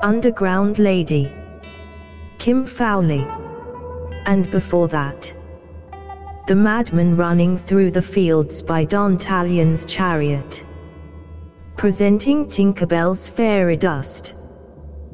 Underground Lady, Kim Fowley. And before that, The Madman Running Through the Fields by Don Tallien's Chariot. Presenting Tinkerbell's Fairy Dust.